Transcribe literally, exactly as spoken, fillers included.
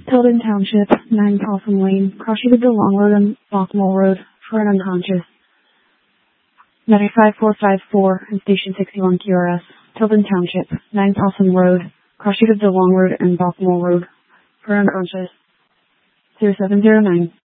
Tilden Township, nine Possum Lane, cross either the Long Road and Bothwell Road for an unconscious. ninety-five four five four and Station sixty-one Q R S. Tilden Township, nine Possum Road, cross either the Long Road and Bothwell Road for unconscious. zero seven zero nine.